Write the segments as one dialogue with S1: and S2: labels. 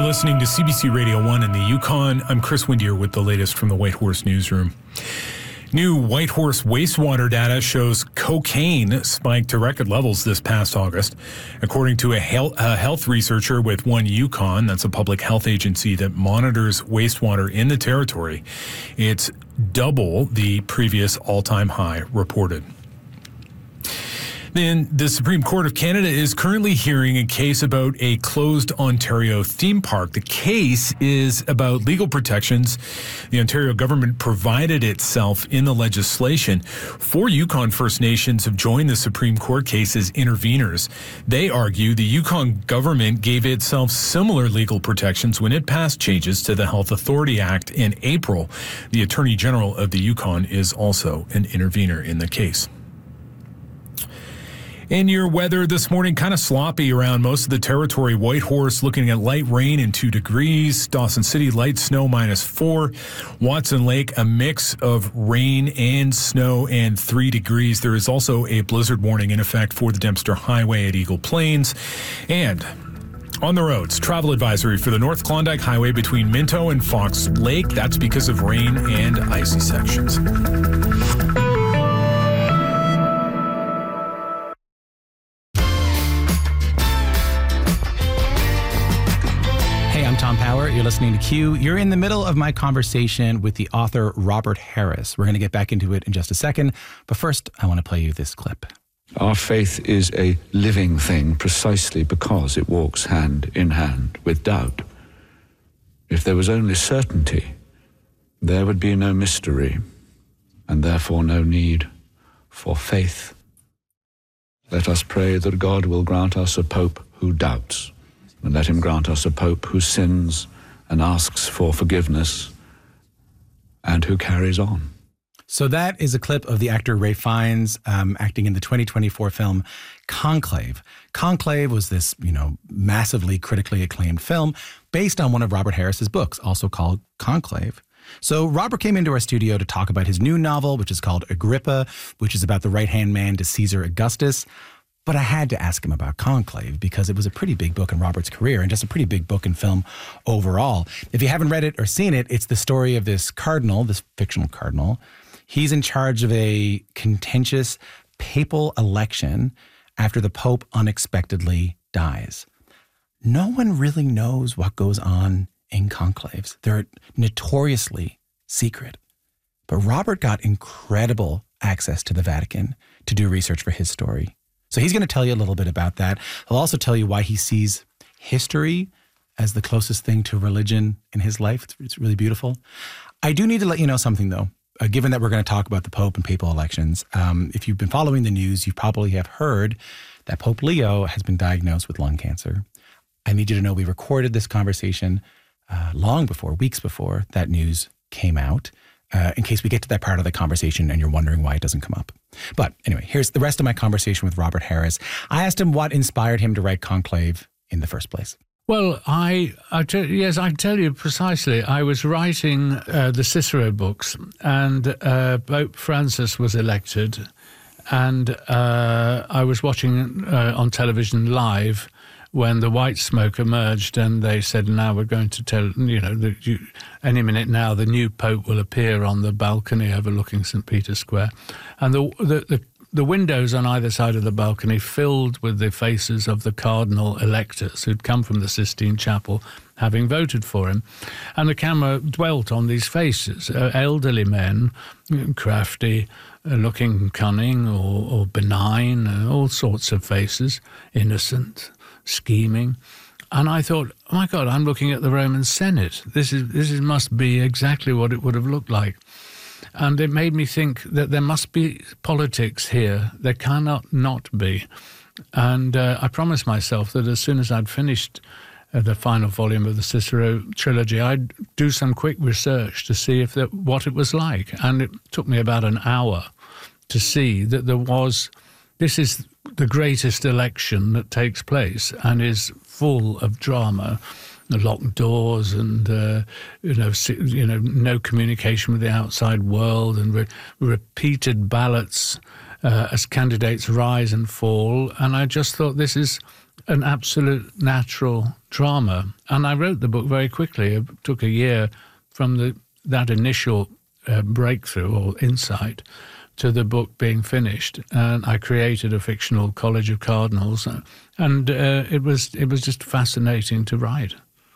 S1: listening to CBC Radio 1 in the Yukon. I'm Chris Windier with the latest from the Whitehorse Newsroom. New Whitehorse wastewater data shows cocaine spiked to record levels this past August. According to a health researcher with One Yukon, that's a public health agency that monitors wastewater in the territory, it's double the previous all-time high reported. Then the Supreme Court of Canada is currently hearing a case about a closed Ontario theme park. The case is about legal protections the Ontario government provided itself in the legislation. 4 Yukon First Nations have joined the Supreme Court case as interveners. They argue the Yukon government gave itself similar legal protections when it passed changes to the Health Authority Act in April. The Attorney General of the Yukon is also an intervener in the case. In your weather this morning, kind of sloppy around most of the territory. Whitehorse looking at light rain and 2 degrees. Dawson City, light snow -4. Watson Lake, a mix of rain and snow and 3 degrees. There is also a blizzard warning in effect for the Dempster Highway at Eagle Plains. And on the roads, travel advisory for the North Klondike Highway between Minto and Fox Lake. That's because of rain and icy sections.
S2: Tom Power. You're listening to Q. You're in the middle of my conversation with the author Robert Harris. We're going to get back into it in just a second, but first I want to play you this clip.
S3: Our faith is a living thing precisely because it walks hand in hand with doubt. If there was only certainty, there would be no mystery, and therefore no need for faith. Let us pray that God will grant us a pope who doubts, and let him grant us a pope who sins and asks for forgiveness and who carries on.
S2: So that is a clip of the actor Ralph Fiennes acting in the 2024 film Conclave. Conclave was this, massively critically acclaimed film based on one of Robert Harris's books, also called Conclave. So Robert came into our studio to talk about his new novel, which is called Agrippa, which is about the right-hand man to Caesar Augustus. But I had to ask him about Conclave because it was a pretty big book in Robert's career and just a pretty big book in film overall. If you haven't read it or seen it, it's the story of this cardinal, this fictional cardinal. He's in charge of a contentious papal election after the Pope unexpectedly dies. No one really knows what goes on in conclaves. They're notoriously secret. But Robert got incredible access to the Vatican to do research for his story. So he's going to tell you a little bit about that. He'll also tell you why he sees history as the closest thing to religion in his life. It's really beautiful. I do need to let you know something, though. Given that we're going to talk about the Pope and papal elections, if you've been following the news, you probably have heard that Pope Leo has been diagnosed with lung cancer. I need you to know we recorded this conversation weeks before that news came out. In case we get to that part of the conversation and you're wondering why it doesn't come up. But anyway, here's the rest of my conversation with Robert Harris. I asked him what inspired him to write Conclave in the first place.
S4: Well, I can tell you precisely. I was writing the Cicero books, and Pope Francis was elected, and I was watching on television live when the white smoke emerged, and they said, now we're going to tell, any minute now the new Pope will appear on the balcony overlooking St. Peter's Square. And the windows on either side of the balcony filled with the faces of the cardinal electors who'd come from the Sistine Chapel having voted for him. And the camera dwelt on these faces, elderly men, crafty, looking cunning or benign, all sorts of faces, innocent, scheming. And I thought, oh my God, I'm looking at the Roman Senate. This must be exactly what it would have looked like. And it made me think that there must be politics here. There cannot not be. And I promised myself that as soon as I'd finished the final volume of the Cicero trilogy, I'd do some quick research to see what it was like. And it took me about an hour to see that this is the greatest election that takes place and is full of drama, locked doors and no communication with the outside world, and repeated ballots as candidates rise and fall. And I just thought this is an absolute natural drama. And I wrote the book very quickly. It took a year from that initial breakthrough or insight to the book being finished. And I created a fictional College of Cardinals, and it was just fascinating to write.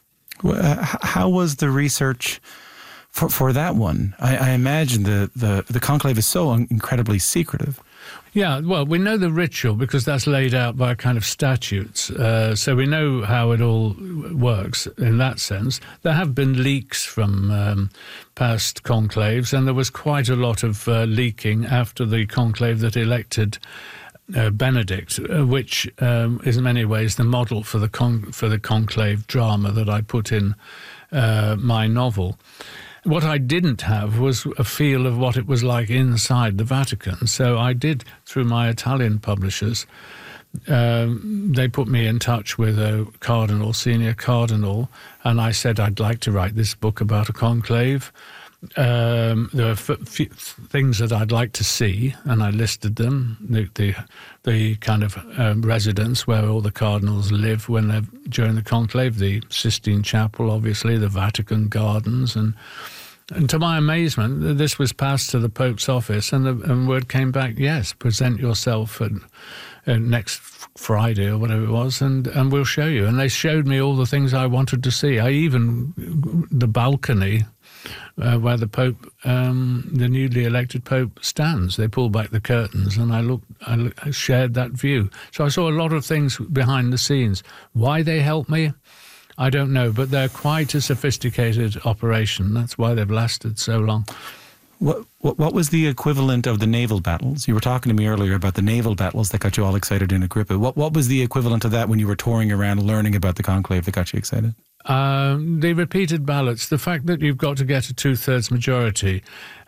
S2: How was the research for that one? I imagine the conclave is so incredibly secretive.
S4: Yeah, well, we know the ritual because that's laid out by kind of statutes. So we know how it all works in that sense. There have been leaks from past conclaves, and there was quite a lot of leaking after the conclave that elected Benedict, which is in many ways the model for the conclave drama that I put in my novel. What I didn't have was a feel of what it was like inside the Vatican. So I did, through my Italian publishers, they put me in touch with a cardinal, senior cardinal, and I said I'd like to write this book about a conclave. There are things that I'd like to see, and I listed them. The kind of residence where all the cardinals live when they're during the conclave, the Sistine Chapel, obviously, the Vatican Gardens, and to my amazement, this was passed to the Pope's office, and word came back, yes, present yourself at next Friday or whatever it was, and we'll show you. And they showed me all the things I wanted to see. The balcony where the Pope, the newly elected Pope, stands. They pulled back the curtains, and I shared that view. So I saw a lot of things behind the scenes. Why they helped me, I don't know, but they're quite a sophisticated operation. That's why they've lasted so long.
S2: What was the equivalent of the naval battles? You were talking to me earlier about the naval battles that got you all excited in Agrippa. What was the equivalent of that when you were touring around learning about the conclave that got you excited?
S4: The repeated ballots, the fact that you've got to get a 2/3 majority,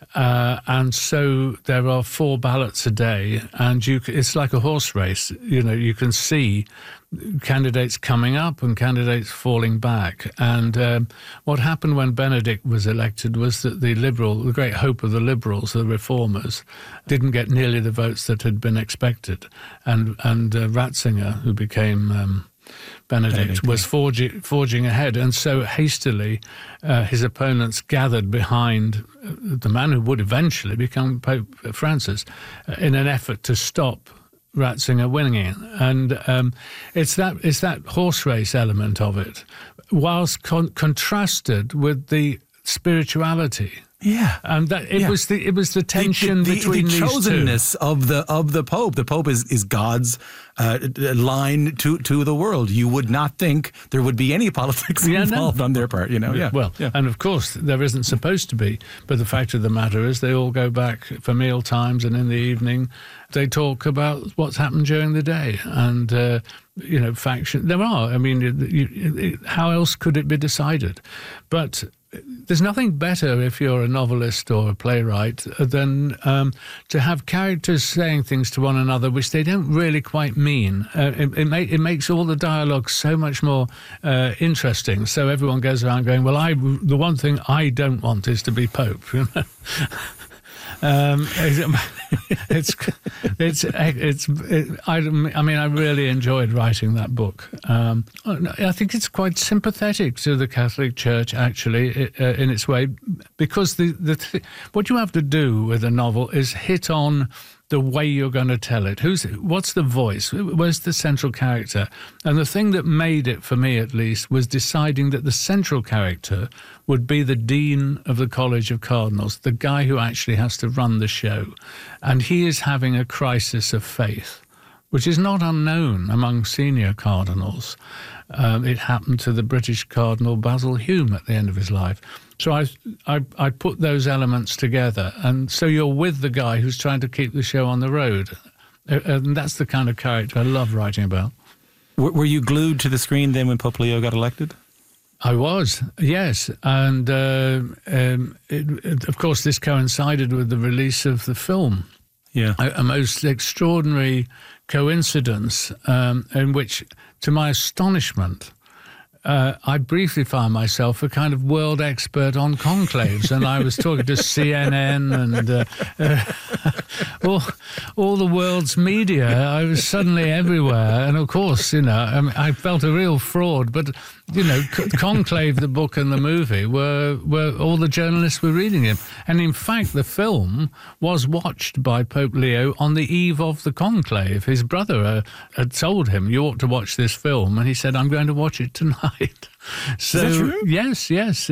S4: and so there are 4 ballots a day, and it's like a horse race. You can see candidates coming up and candidates falling back. And what happened when Benedict was elected was that the great hope of the Liberals, the Reformers, didn't get nearly the votes that had been expected, and Ratzinger, who became Benedict, was forging ahead, and so hastily his opponents gathered behind the man who would eventually become Pope Francis in an effort to stop Ratzinger winning. And it's that horse race element of it, whilst contrasted with the spirituality.
S2: Yeah,
S4: and that it was the tension between these two.
S2: The chosenness of the Pope. The Pope is God's line to the world. You would not think there would be any politics involved on their part.
S4: Well, and of course there isn't supposed to be. But the fact of the matter is, they all go back for meal times, and in the evening they talk about what's happened during the day. And faction. There are. I mean, how else could it be decided? But there's nothing better if you're a novelist or a playwright than to have characters saying things to one another which they don't really quite mean. It makes all the dialogue so much more interesting. So everyone goes around going, well, the one thing I don't want is to be Pope. I really enjoyed writing that book. I think it's quite sympathetic to the Catholic Church, actually, in its way, because what you have to do with a novel is hit on the way you're going to tell it. What's the voice? Where's the central character? And the thing that made it, for me at least, was deciding that the central character would be the Dean of the College of Cardinals, the guy who actually has to run the show. And he is having a crisis of faith, which is not unknown among senior cardinals. It happened to the British Cardinal Basil Hume at the end of his life. So I put those elements together, and so you're with the guy who's trying to keep the show on the road. And that's the kind of character I love writing about.
S2: Were you glued to the screen then when Pope Leo got elected?
S4: I was, yes. And of course, this coincided with the release of the film.
S2: Yeah.
S4: A most extraordinary coincidence in which, to my astonishment, I briefly found myself a kind of world expert on conclaves, and I was talking to CNN and all the world's media. I was suddenly everywhere, and of course, I felt a real fraud. But Conclave, the book and the movie, were all the journalists were reading him, and in fact, the film was watched by Pope Leo on the eve of the conclave. His brother had told him, "You ought to watch this film," and he said, "I'm going to watch it tonight." So,
S2: is that true?
S4: Yes.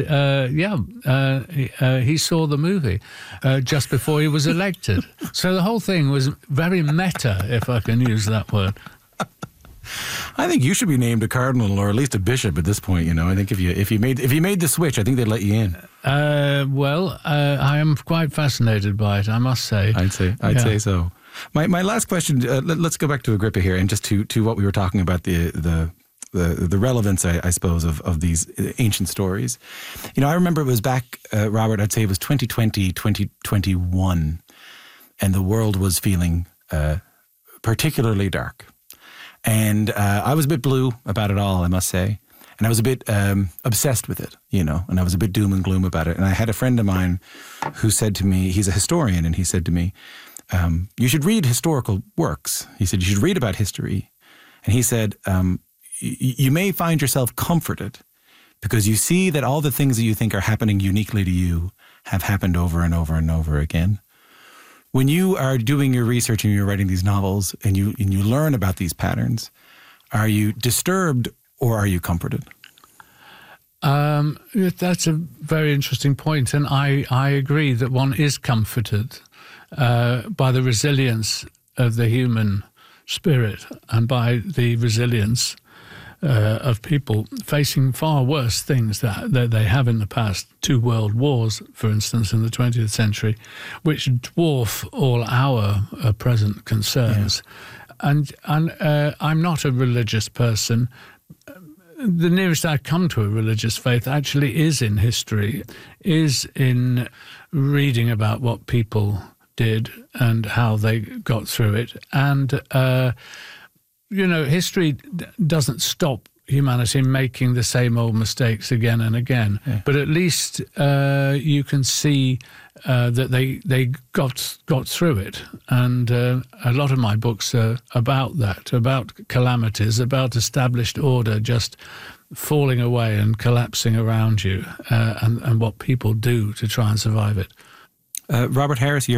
S4: He saw the movie just before he was elected. So the whole thing was very meta, if I can use that word.
S2: I think you should be named a cardinal or at least a bishop at this point. I think if you made the switch, I think they'd let you in.
S4: I am quite fascinated by it, I must say.
S2: I'd say so. My last question. Let's go back to Agrippa here, and just to what we were talking about, the relevance, I suppose, of these ancient stories. I remember it was back, Robert, I'd say it was 2020, 2021, and the world was feeling particularly dark. And I was a bit blue about it all, I must say. And I was a bit obsessed with it, and I was a bit doom and gloom about it. And I had a friend of mine who said to me, he's a historian, and he said to me, you should read historical works. He said, you should read about history. And he said, you may find yourself comforted because you see that all the things that you think are happening uniquely to you have happened over and over and over again. When you are doing your research and you're writing these novels and you learn about these patterns, are you disturbed or are you comforted?
S4: That's a very interesting point, and I agree that one is comforted by the resilience of the human spirit and by the resilience of people facing far worse things that they have in the past. 2 world wars, for instance, in the 20th century, which dwarf all our present concerns. Yeah. And I'm not a religious person. The nearest I come to a religious faith actually is in history, is in reading about what people did and how they got through it. And history doesn't stop humanity making the same old mistakes again and again. Yeah. But at least you can see that they got through it. And a lot of my books are about that, about calamities, about established order just falling away and collapsing around you, and what people do to try and survive it.
S2: Robert Harris,